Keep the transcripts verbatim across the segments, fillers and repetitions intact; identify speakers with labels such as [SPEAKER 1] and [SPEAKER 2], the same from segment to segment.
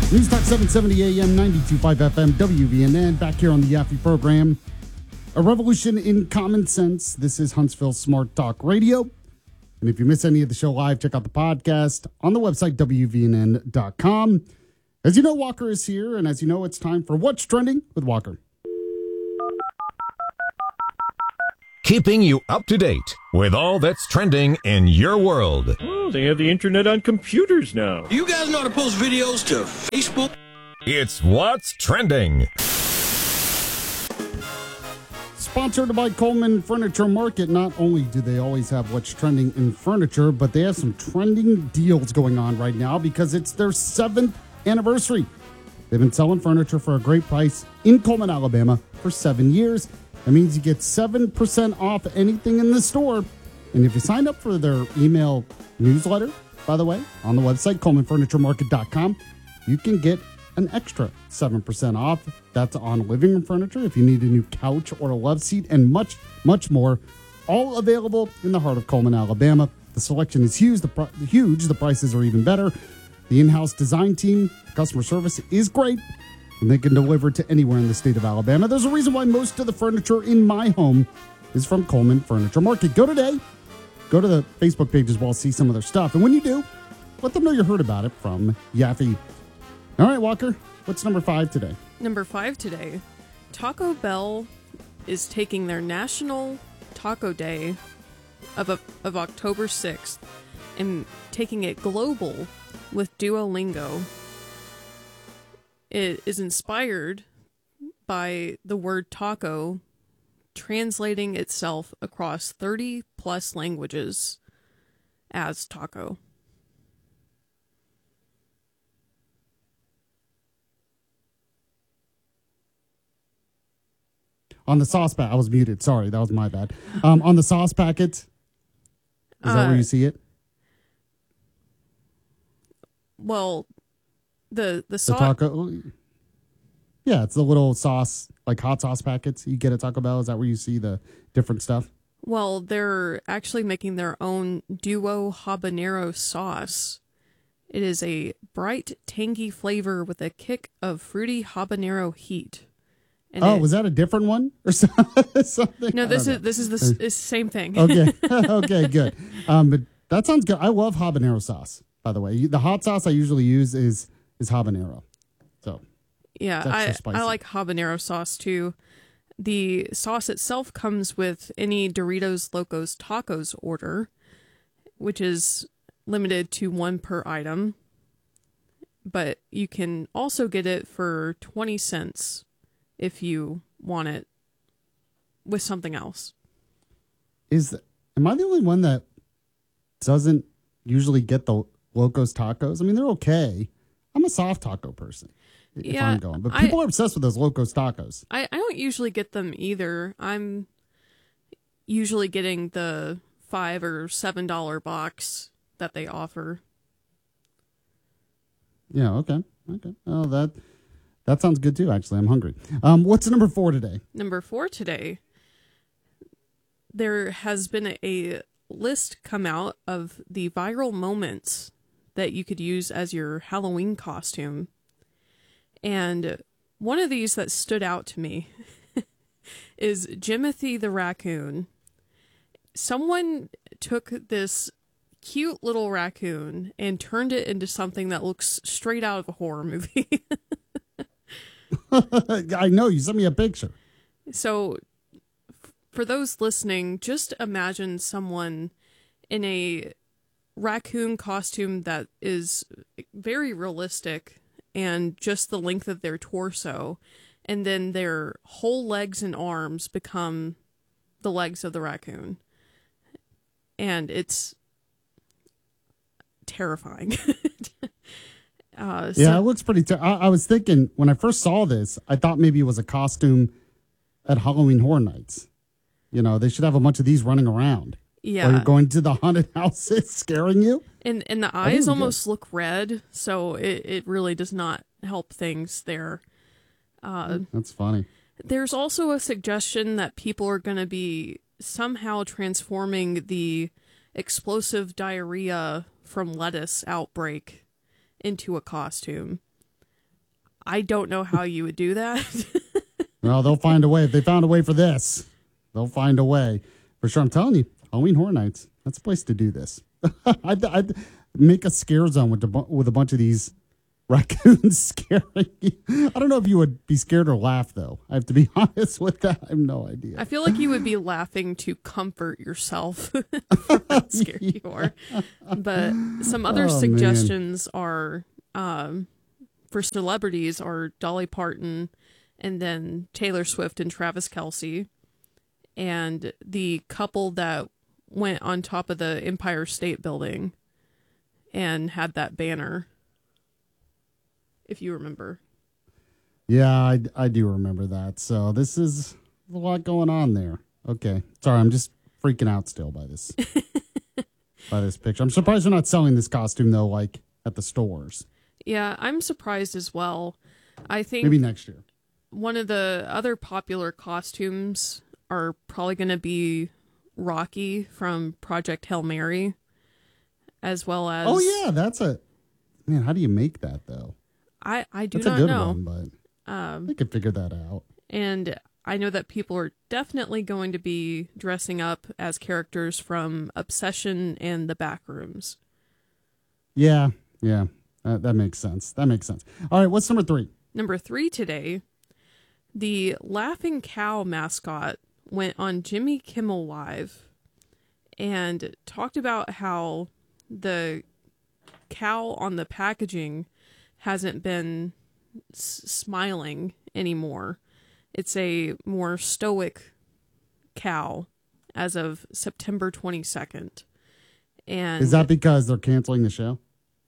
[SPEAKER 1] News Talk seven seventy A M, ninety-two point five F M, W V N N, back here on the Yaffe program. A revolution in common sense. This is Huntsville Smart Talk Radio. And if you miss any of the show live, check out the podcast on the website, W V N N dot com. As you know, Walker is here, and as you know, it's time for What's Trending with Walker.
[SPEAKER 2] Keeping you up to date with all that's trending in your world.
[SPEAKER 3] Oh, they have the internet on computers now.
[SPEAKER 4] You guys know how to post videos to Facebook?
[SPEAKER 2] It's What's Trending.
[SPEAKER 1] Sponsored by Coleman Furniture Market. Not only do they always have what's trending in furniture, but they have some trending deals going on right now because it's their seventh anniversary. They've been selling furniture for a great price in Coleman, Alabama for seven years. That means you get seven percent off anything in the store. And if you sign up for their email newsletter, by the way, on the website, Coleman Furniture Market dot com, you can get an extra seven percent off. That's on living room furniture if you need a new couch or a love seat and much, much more. All available in the heart of Coleman, Alabama. The selection is huge. The, pr- huge. The prices are even better. The in-house design team, customer service is great, and they can deliver to anywhere in the state of Alabama. There's a reason why most of the furniture in my home is from Coleman Furniture Market. Go today. Go to the Facebook page as well, see some of their stuff. And when you do, let them know you heard about it from Yaffe. All right, Walker, what's number five today?
[SPEAKER 5] Number five today, Taco Bell is taking their National Taco Day of, of October sixth and taking it global with Duolingo. It is inspired by the word taco, translating itself across thirty plus languages as taco.
[SPEAKER 1] On the sauce packet, I was muted. Sorry, that was my bad. Um, on the sauce packet, is that
[SPEAKER 5] Uh,
[SPEAKER 1] where you see it?
[SPEAKER 5] Well, the the
[SPEAKER 1] The
[SPEAKER 5] sauce.
[SPEAKER 1] taco. Yeah, it's the little sauce, like hot sauce packets you get at Taco Bell. Is that where you see the different stuff?
[SPEAKER 5] Well, they're actually making their own Duo habanero sauce. It is a bright, tangy flavor with a kick of fruity habanero heat. And
[SPEAKER 1] Oh,
[SPEAKER 5] it-
[SPEAKER 1] was that a different one or something?
[SPEAKER 5] no?
[SPEAKER 1] I
[SPEAKER 5] This
[SPEAKER 1] don't
[SPEAKER 5] is this is the s- is the same thing.
[SPEAKER 1] know. Okay, okay, good. Um, but that sounds good. I love habanero sauce. By the way, You- the hot sauce I usually use is is habanero. So
[SPEAKER 5] Yeah,
[SPEAKER 1] It's extra
[SPEAKER 5] I
[SPEAKER 1] spicy.
[SPEAKER 5] I like habanero sauce too. The sauce itself comes with any Doritos Locos Tacos order, which is limited to one per item. But you can also get it for twenty cents if you want it with something else.
[SPEAKER 1] is am I the only one that doesn't usually get the Locos Tacos? I mean, they're okay. I'm a soft taco person. If
[SPEAKER 5] Yeah,
[SPEAKER 1] I'm going, but
[SPEAKER 5] I-
[SPEAKER 1] people are obsessed with those Locos Tacos.
[SPEAKER 5] I, I don't usually get them either. I'm usually getting the five or seven dollar box that they offer.
[SPEAKER 1] Yeah, okay, okay. Oh, that that sounds good too. Actually, I'm hungry. Um, what's number four today?
[SPEAKER 5] Number four today, there has been a list come out of the viral moments that you could use as your Halloween costume. And one of these that stood out to me is Jimothy the raccoon. Someone took this cute little raccoon and turned it into something that looks straight out of a horror movie.
[SPEAKER 1] I know you sent me a picture.
[SPEAKER 5] So, f- for those listening, just imagine someone in a raccoon costume that is very realistic and just the length of their torso, and then their whole legs and arms become the legs of the raccoon. And it's terrifying. uh, so-
[SPEAKER 1] Yeah, it looks pretty. Ter- I, I was thinking when I first saw this, I thought maybe it was a costume at Halloween Horror Nights. You know, they should have a bunch of these running around.
[SPEAKER 5] yeah.
[SPEAKER 1] Or you're going to the haunted houses scaring you.
[SPEAKER 5] And and the
[SPEAKER 1] think
[SPEAKER 5] eyes
[SPEAKER 1] we
[SPEAKER 5] almost look red, so it, it really does not help things there. Uh,
[SPEAKER 1] That's funny.
[SPEAKER 5] there's also a suggestion that people are going to be somehow transforming the explosive diarrhea from lettuce outbreak into a costume. I don't know how you would do that.
[SPEAKER 1] Well, they'll find a way. If they found a way for this, they'll find a way. For sure. I'm telling you, Halloween Horror Nights, that's a place to do this. I'd, I'd make a scare zone with, the, with a bunch of these raccoons scaring you. I don't know if you would be scared or laugh, though. I have to be honest with that. I have no idea.
[SPEAKER 5] I feel like you would be laughing to comfort yourself for how scared you are. But some other
[SPEAKER 1] Oh,
[SPEAKER 5] suggestions are, um, for celebrities, are Dolly Parton and then Taylor Swift and Travis Kelce. And the couple that went on top of the Empire State Building and had that banner, if you remember.
[SPEAKER 1] Yeah, I, I do remember that. So this is a lot going on there. Okay. Sorry, I'm just freaking out still by this by this picture. I'm surprised they're not selling this costume, though, like at the stores.
[SPEAKER 5] Yeah, I'm surprised as well. I think
[SPEAKER 1] Maybe next year.
[SPEAKER 5] one of the other popular costumes are probably going to be Rocky from Project Hail Mary, as well as...
[SPEAKER 1] Oh, yeah, that's a... Man, how do you make that, though?
[SPEAKER 5] I, I do
[SPEAKER 1] That's a
[SPEAKER 5] not
[SPEAKER 1] good
[SPEAKER 5] know.
[SPEAKER 1] one, but
[SPEAKER 5] Um,
[SPEAKER 1] I could figure that out.
[SPEAKER 5] and I know that people are definitely going to be dressing up as characters from Obsession and the Backrooms.
[SPEAKER 1] Yeah, yeah, that, that makes sense. That makes sense. All right, what's number three?
[SPEAKER 5] Number three today, the Laughing Cow mascot went on Jimmy Kimmel Live and talked about how the cow on the packaging hasn't been s- smiling anymore. It's a more stoic cow as of September twenty-second. And
[SPEAKER 1] Is that because they're canceling the show?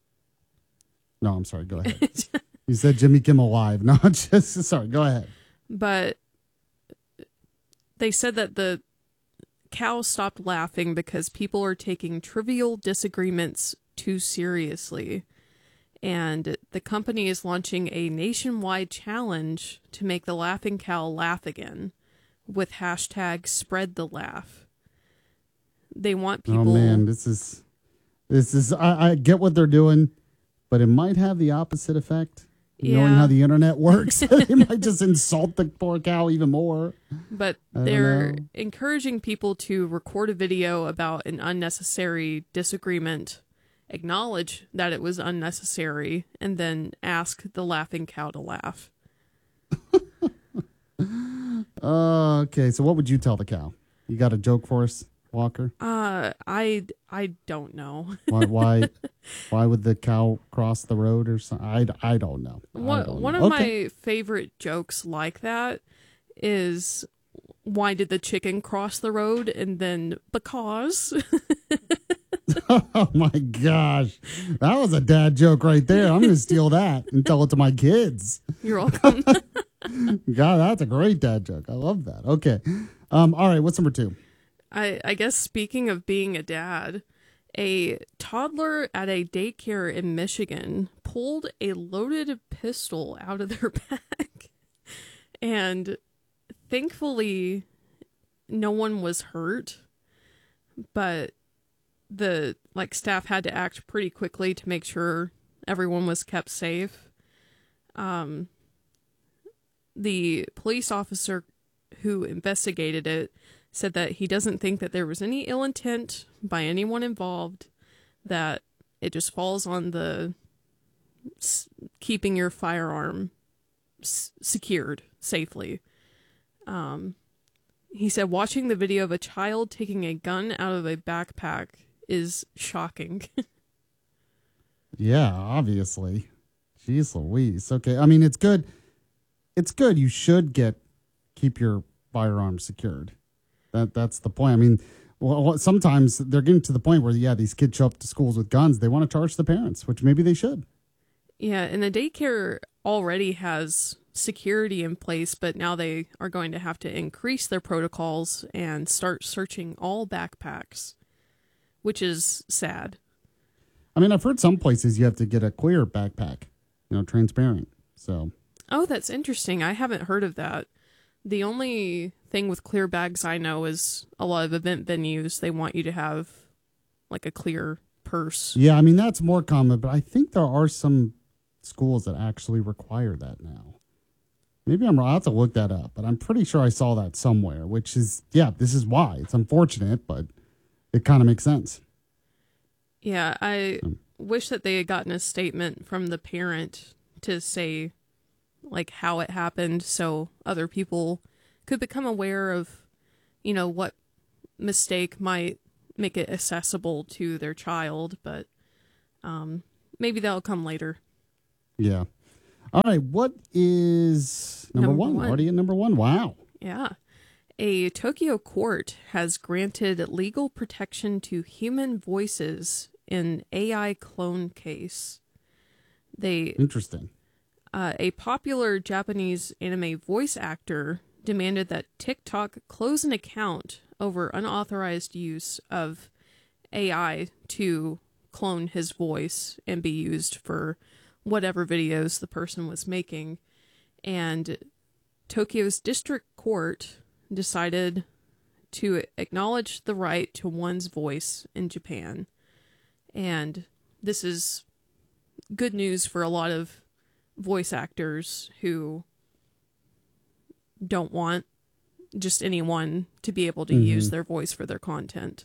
[SPEAKER 1] No, I'm sorry. Go ahead. You said Jimmy Kimmel Live. No, just sorry. Go ahead.
[SPEAKER 5] But they said that the cow stopped laughing because people are taking trivial disagreements too seriously. And the company is launching a nationwide challenge to make the laughing cow laugh again with hashtag spread the laugh. They want people...
[SPEAKER 1] Oh man, this is this is. I, I get what they're doing, but it might have the opposite effect. Knowing
[SPEAKER 5] Yeah.
[SPEAKER 1] how the internet works, they might just insult the poor cow even more.
[SPEAKER 5] But
[SPEAKER 1] I don't
[SPEAKER 5] they're
[SPEAKER 1] know.
[SPEAKER 5] encouraging people to record a video about an unnecessary disagreement, acknowledge that it was unnecessary, and then ask the laughing cow to laugh.
[SPEAKER 1] Uh, okay, so what would you tell the cow? You got a joke for us, Walker?
[SPEAKER 5] Uh, I, I don't know.
[SPEAKER 1] Why why why would the cow cross the road or something? I, I don't know. I
[SPEAKER 5] One,
[SPEAKER 1] don't
[SPEAKER 5] one
[SPEAKER 1] know.
[SPEAKER 5] of
[SPEAKER 1] Okay.
[SPEAKER 5] my favorite jokes like that is, why did the chicken cross the road? And then, because.
[SPEAKER 1] Oh my gosh, that was a dad joke right there. I'm going to steal that and tell it to my kids.
[SPEAKER 5] You're welcome.
[SPEAKER 1] God, that's a great dad joke. I love that. Okay, um, all right. What's number two?
[SPEAKER 5] I, I guess speaking of being a dad, a toddler at a daycare in Michigan pulled a loaded pistol out of their bag. And thankfully, no one was hurt. But the like staff had to act pretty quickly to make sure everyone was kept safe. Um, the police officer who investigated it said that he doesn't think that there was any ill intent by anyone involved, that it just falls on the s- keeping your firearm s- secured safely. Um, he said watching the video of a child taking a gun out of a backpack is shocking.
[SPEAKER 1] Yeah, obviously. Jeez Louise. Okay, I mean it's good. It's good. You should get keep your firearm secured. That that's the point. I mean, well, sometimes they're getting to the point where yeah, these kids show up to schools with guns. They want to charge the parents, which maybe they should.
[SPEAKER 5] Yeah, and the daycare already has security in place, but now they are going to have to increase their protocols and start searching all backpacks, which is sad.
[SPEAKER 1] I mean, I've heard some places you have to get a clear backpack, you know, transparent. So,
[SPEAKER 5] Oh, that's interesting. I haven't heard of that. The only thing with clear bags I know is a lot of event venues, they want you to have like a clear purse.
[SPEAKER 1] yeah, I mean, that's more common, but I think there are some schools that actually require that now. Maybe I'm wrong. I'll have to look that up, but I'm pretty sure I saw that somewhere, which is, yeah, this is why. It's unfortunate, but it kind of makes sense.
[SPEAKER 5] Yeah, I um, wish that they had gotten a statement from the parent to say, like, how it happened so other people could become aware of, you know, what mistake might make it accessible to their child, but um, maybe that'll come later.
[SPEAKER 1] Yeah. All right, what is number, number one? one? Already at number one? Wow.
[SPEAKER 5] Yeah. A Tokyo court has granted legal protection to human voices in A I clone case. They
[SPEAKER 1] Interesting.
[SPEAKER 5] Uh, a popular Japanese anime voice actor demanded that TikTok close an account over unauthorized use of A I to clone his voice and be used for whatever videos the person was making. And Tokyo's district court decided to acknowledge the right to one's voice in Japan. And this is good news for a lot of voice actors who don't want just anyone to be able to mm-hmm. use their voice for their content.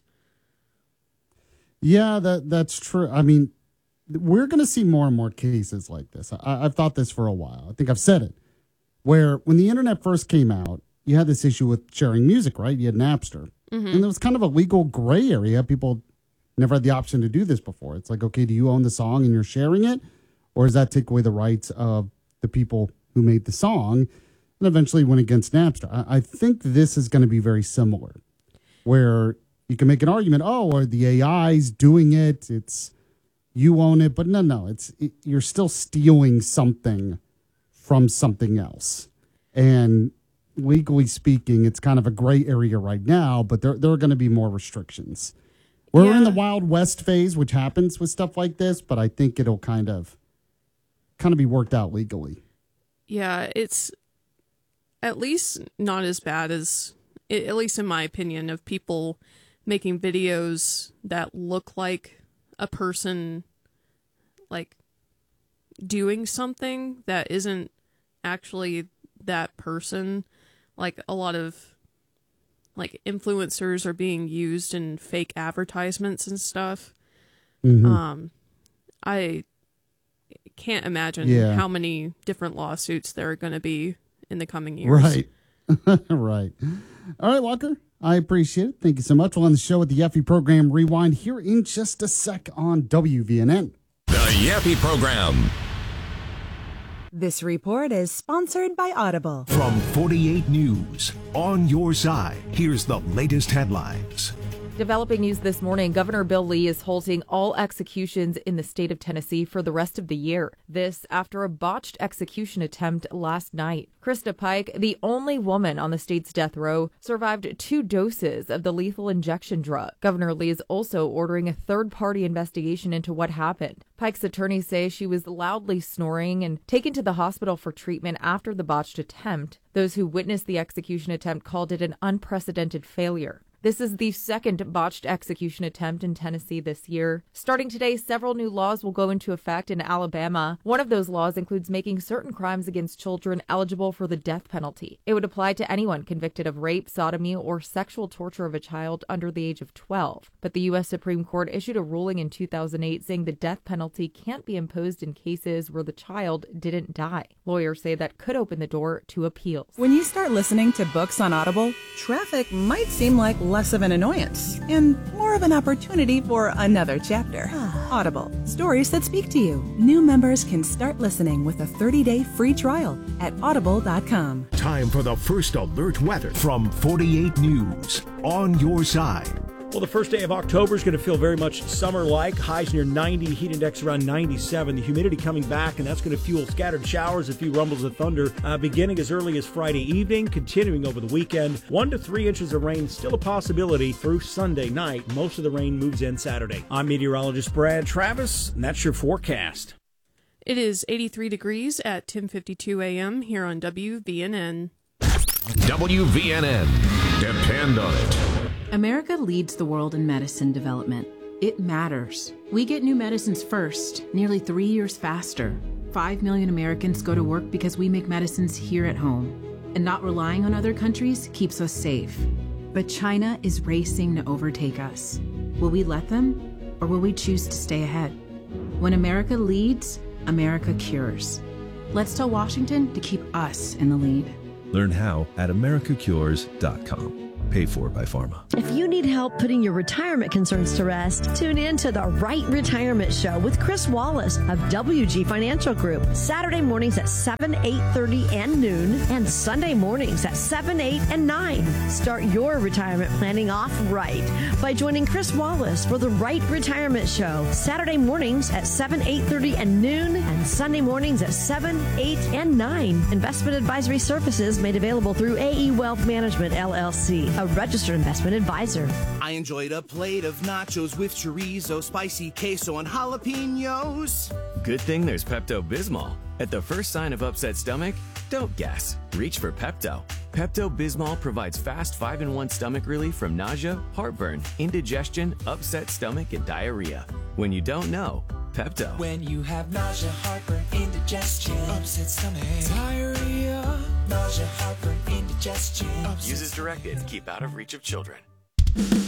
[SPEAKER 1] Yeah, that that's true. I mean, we're going to see more and more cases like this. I, I've thought this for a while. I think I've said it. Where when the internet first came out, you had this issue with sharing music, right? You had Napster. Mm-hmm. And there was kind of a legal gray area. People never had the option to do this before. It's like, okay, do you own the song and you're sharing it? Or does that take away the rights of the people who made the song? And eventually went against Napster. I, I think this is going to be very similar. Where you can make an argument, oh, are the A Is doing it? It's you own it, but no, no, it's it, you're still stealing something from something else. And legally speaking, it's kind of a gray area right now, but there, there are going to be more restrictions. We're yeah. in the Wild West phase, which happens with stuff like this, but I think it'll kind of kind of be worked out legally.
[SPEAKER 5] Yeah, it's at least not as bad as, at least in my opinion, of people making videos that look like a person like doing something that isn't actually that person. Like a lot of like influencers are being used in fake advertisements and stuff. Mm-hmm. Um, I can't imagine yeah. how many different lawsuits there are going to be in the coming years.
[SPEAKER 1] Right. Right. All right, Walker. I appreciate it. Thank you so much. We'll end the show with the Yaffe Program Rewind here in just a sec on W V N N.
[SPEAKER 2] The Yaffe Program.
[SPEAKER 6] This report is sponsored by Audible.
[SPEAKER 7] From forty-eight News, on your side, here's the latest headlines.
[SPEAKER 8] Developing news this morning, Governor Bill Lee is halting all executions in the state of Tennessee for the rest of the year. This after a botched execution attempt last night. Krista Pike, the only woman on the state's death row, survived two doses of the lethal injection drug. Governor Lee is also ordering a third-party investigation into what happened. Pike's attorneys say she was loudly snoring and taken to the hospital for treatment after the botched attempt. Those who witnessed the execution attempt called it an unprecedented failure. This is the second botched execution attempt in Tennessee this year. Starting today, several new laws will go into effect in Alabama. One of those laws includes making certain crimes against children eligible for the death penalty. It would apply to anyone convicted of rape, sodomy, or sexual torture of a child under the age of twelve. But the U S Supreme Court issued a ruling in two thousand eight saying the death penalty can't be imposed in cases where the child didn't die. Lawyers say that could open the door to appeals.
[SPEAKER 6] When you start listening to books on Audible, traffic might seem like less of an annoyance and more of an opportunity for another chapter. Audible, stories that speak to you. New members can start listening with a thirty-day free trial at audible dot com.
[SPEAKER 7] Time for the first alert weather from forty-eight News, on your side.
[SPEAKER 9] Well, the first day of October is going to feel very much summer-like. Highs near ninety, heat index around ninety-seven. The humidity coming back, and that's going to fuel scattered showers, a few rumbles of thunder, uh, beginning as early as Friday evening, continuing over the weekend. One to three inches of rain still a possibility through Sunday night. Most of the rain moves in Saturday. I'm meteorologist Brad Travis, and that's your forecast.
[SPEAKER 5] It is eighty-three degrees at ten fifty-two a.m. here on W V N N.
[SPEAKER 2] W V N N. Depend on it.
[SPEAKER 10] America leads the world in medicine development. It matters. We get new medicines first, nearly three years faster. five million Americans go to work because we make medicines here at home, and not relying on other countries keeps us safe. But China is racing to overtake us. Will we let them, or will we choose to stay ahead? When America leads, America cures. Let's tell Washington to keep us in the lead.
[SPEAKER 11] Learn how at america cures dot com. Paid for by Pharma.
[SPEAKER 12] If you need help putting your retirement concerns to rest, tune in to the Right Retirement Show with Chris Wallace of W G Financial Group. Saturday mornings at seven, eight thirty, and noon, and Sunday mornings at seven, eight, and nine. Start your retirement planning off right by joining Chris Wallace for the Right Retirement Show. Saturday mornings at seven, eight thirty, and noon, and Sunday mornings at seven, eight, and nine. Investment advisory services made available through A E Wealth Management, L L C. A registered investment advisor.
[SPEAKER 13] I enjoyed a plate of nachos with chorizo, spicy queso, and jalapenos.
[SPEAKER 14] Good thing there's Pepto-Bismol. At the first sign of upset stomach, don't guess. Reach for Pepto. Pepto-Bismol provides fast five in one stomach relief from nausea, heartburn, indigestion, upset stomach, and diarrhea. When you don't know, Pepto.
[SPEAKER 15] When you have nausea, heartburn, indigestion, upset stomach, diarrhea, nausea, heartburn, indigestion.
[SPEAKER 14] Use as directed. Keep out of reach of children.